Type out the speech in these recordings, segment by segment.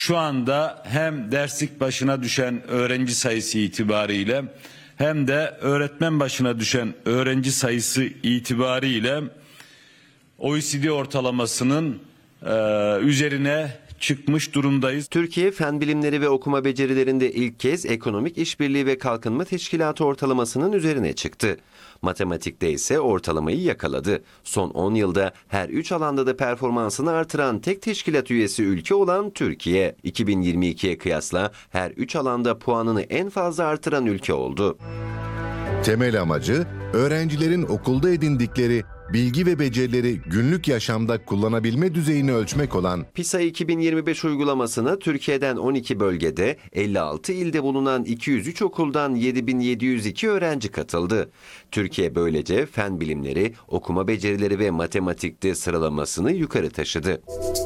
Şu anda hem derslik başına düşen öğrenci sayısı itibariyle hem de öğretmen başına düşen öğrenci sayısı itibariyle OECD ortalamasının üzerine çıkmış durumdayız. Türkiye fen bilimleri ve okuma becerilerinde ilk kez Ekonomik İşbirliği ve Kalkınma Teşkilatı ortalamasının üzerine çıktı. Matematikte ise ortalamayı yakaladı. Son 10 yılda her 3 alanda da performansını artıran tek teşkilat üyesi ülke olan Türkiye, 2022'ye kıyasla her 3 alanda puanını en fazla artıran ülke oldu. Temel amacı öğrencilerin okulda edindikleri bilgi ve becerileri günlük yaşamda kullanabilme düzeyini ölçmek olan PISA 2025 uygulamasına Türkiye'den 12 bölgede 56 ilde bulunan 203 okuldan 7702 öğrenci katıldı. Türkiye böylece fen bilimleri, okuma becerileri ve matematikte sıralamasını yukarı taşıdı.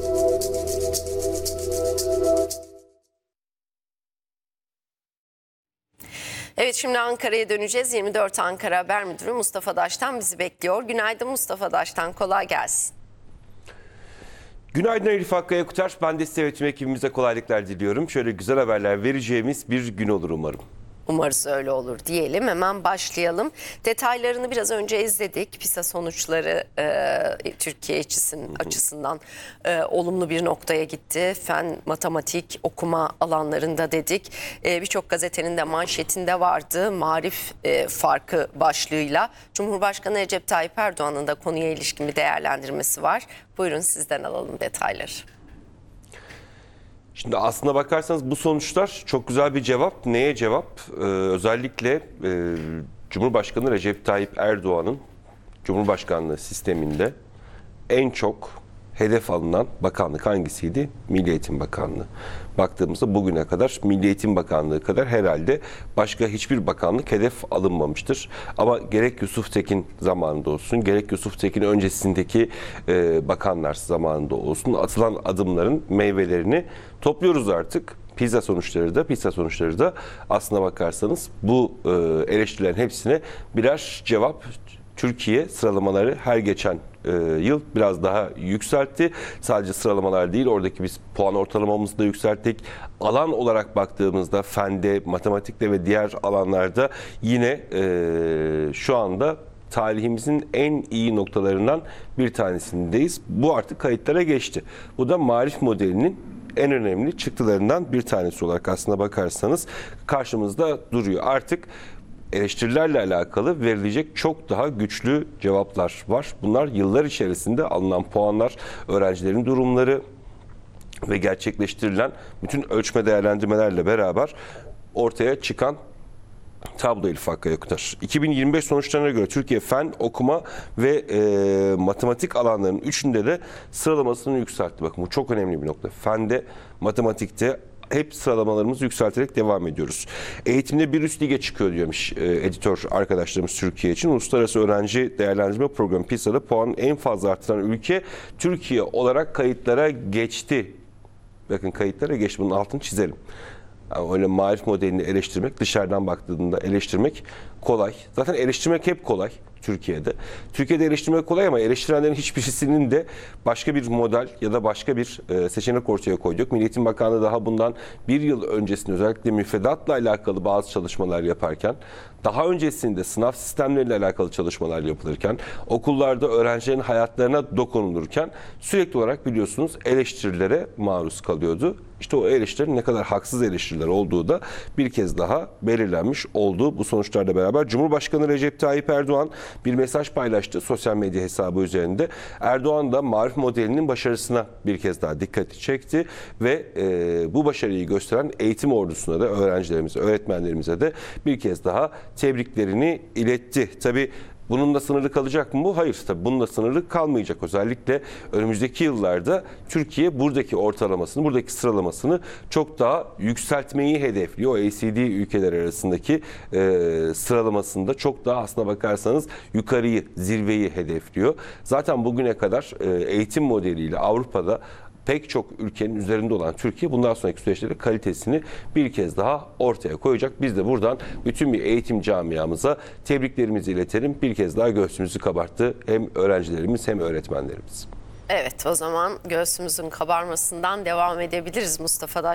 Evet, şimdi Ankara'ya döneceğiz. 24 Ankara Haber Müdürü Mustafa Daş'tan bizi bekliyor. Günaydın Mustafa Daş'tan, kolay gelsin. Günaydın Elif Hakkı Yakutar. Ben de size ve tüm ekibimize kolaylıklar diliyorum. Şöyle güzel haberler vereceğimiz bir gün olur umarım. Umarız öyle olur diyelim. Hemen başlayalım. Detaylarını biraz önce izledik. PISA sonuçları Türkiye açısından olumlu bir noktaya gitti. Fen, matematik, okuma alanlarında dedik. Birçok gazetenin de manşetinde vardı. Marif farkı başlığıyla. Cumhurbaşkanı Recep Tayyip Erdoğan'ın da konuya ilişkin bir değerlendirmesi var. Buyurun sizden alalım detayları. Şimdi aslına bakarsanız bu sonuçlar çok güzel bir cevap. Neye cevap? Özellikle Cumhurbaşkanı Recep Tayyip Erdoğan'ın Cumhurbaşkanlığı sisteminde en çok hedef alınan bakanlık hangisiydi? Milli Eğitim Bakanlığı. Baktığımızda bugüne kadar Milli Eğitim Bakanlığı kadar herhalde başka hiçbir bakanlık hedef alınmamıştır. Ama gerek Yusuf Tekin zamanında olsun, gerek Yusuf Tekin öncesindeki bakanlar zamanında olsun atılan adımların meyvelerini topluyoruz artık. PISA sonuçları da aslına bakarsanız bu eleştirilerin hepsine birer cevap. Türkiye sıralamaları her geçen yıl biraz daha yükseltti. Sadece sıralamalar değil, oradaki biz puan ortalamamızı da yükselttik. Alan olarak baktığımızda fende, matematikte ve diğer alanlarda yine şu anda tarihimizin en iyi noktalarından bir tanesindeyiz. Bu artık kayıtlara geçti. Bu da Marif modelinin en önemli çıktılarından bir tanesi olarak aslına bakarsanız karşımızda duruyor. Artık eleştirilerle alakalı verilecek çok daha güçlü cevaplar var. Bunlar yıllar içerisinde alınan puanlar, öğrencilerin durumları ve gerçekleştirilen bütün ölçme değerlendirmelerle beraber ortaya çıkan tablo Elif Hakkı Yakutar. 2025 sonuçlarına göre Türkiye fen, okuma ve matematik alanlarının üçünde de sıralamasını yükseltti. Bakın bu çok önemli bir nokta. Fende, matematikte hep sıralamalarımızı yükselterek devam ediyoruz. Eğitimde bir üst lige çıkıyor diyormuş editör arkadaşlarımız Türkiye için. Uluslararası Öğrenci Değerlendirme Programı PISA'da puanı en fazla artıran ülke Türkiye olarak kayıtlara geçti. Bakın kayıtlara geçti. Bunun altını çizelim. Yani öyle marif modelini eleştirmek, dışarıdan baktığında eleştirmek kolay. Zaten eleştirmek hep kolay Türkiye'de. Türkiye'de eleştirmek kolay ama eleştirenlerin hiçbirisinin de başka bir model ya da başka bir seçenek ortaya koyduk. Milli Eğitim Bakanlığı daha bundan bir yıl öncesinde özellikle müfredatla alakalı bazı çalışmalar yaparken, daha öncesinde sınav sistemleriyle alakalı çalışmalar yapılırken, okullarda öğrencilerin hayatlarına dokunulurken sürekli olarak biliyorsunuz eleştirilere maruz kalıyordu. İşte o eleştirilerin ne kadar haksız eleştiriler olduğu da bir kez daha belirlenmiş oldu bu sonuçlarla beraber. Cumhurbaşkanı Recep Tayyip Erdoğan bir mesaj paylaştı sosyal medya hesabı üzerinde. Erdoğan da Marif modelinin başarısına bir kez daha dikkati çekti ve bu başarıyı gösteren eğitim ordusuna da öğrencilerimize, öğretmenlerimize de bir kez daha tebriklerini iletti. Tabii bununla sınırlı kalacak mı bu? Hayır, tabii bununla sınırlı kalmayacak. Özellikle önümüzdeki yıllarda Türkiye buradaki ortalamasını, buradaki sıralamasını çok daha yükseltmeyi hedefliyor. OECD ülkeler arasındaki sıralamasında çok daha aslına bakarsanız yukarıyı, zirveyi hedefliyor. Zaten bugüne kadar eğitim modeliyle Avrupa'da pek çok ülkenin üzerinde olan Türkiye bundan sonraki süreçlerde kalitesini bir kez daha ortaya koyacak. Biz de buradan bütün bir eğitim camiamıza tebriklerimizi iletelim. Bir kez daha göğsümüzü kabarttı hem öğrencilerimiz hem öğretmenlerimiz. Evet, o zaman göğsümüzün kabarmasından devam edebiliriz Mustafa